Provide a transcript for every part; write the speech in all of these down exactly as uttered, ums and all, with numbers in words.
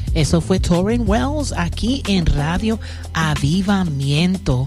Eso fue Tauren Wells aquí en Radio Avivamiento.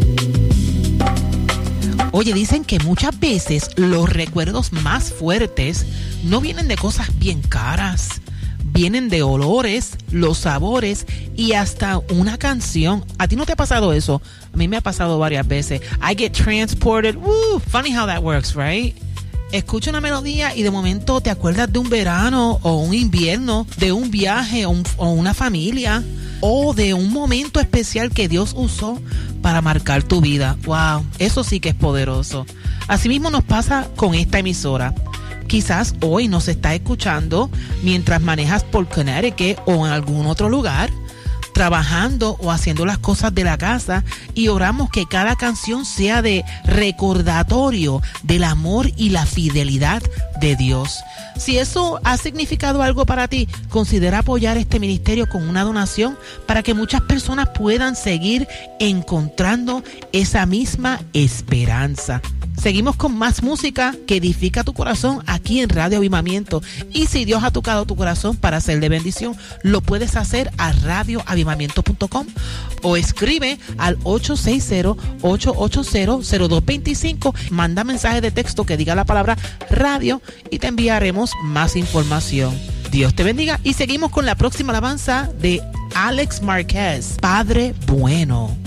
Oye, dicen que muchas veces los recuerdos más fuertes no vienen de cosas bien caras. Vienen de olores, los sabores y hasta una canción. ¿A ti no te ha pasado eso? A mí me ha pasado varias veces. I get transported. Woo, funny how that works, right? Escucha una melodía y de momento te acuerdas de un verano o un invierno, de un viaje o, un, o una familia o de un momento especial que Dios usó para marcar tu vida. Wow, eso sí que es poderoso. Asimismo nos pasa con esta emisora. Quizás hoy nos está escuchando mientras manejas por Connecticut o en algún otro lugar, trabajando o haciendo las cosas de la casa, y oramos que cada canción sea de recordatorio del amor y la fidelidad de Dios. Si eso ha significado algo para ti, considera apoyar este ministerio con una donación para que muchas personas puedan seguir encontrando esa misma esperanza. Seguimos con más música que edifica tu corazón aquí en Radio Avivamiento. Y si Dios ha tocado tu corazón para hacer de bendición, lo puedes hacer a radio avivamiento punto com o escribe al ocho seis cero, ocho ocho cero, cero dos dos cinco. Manda mensaje de texto que diga la palabra radio y te enviaremos más información. Dios te bendiga y seguimos con la próxima alabanza de Alex Márquez, Padre Bueno.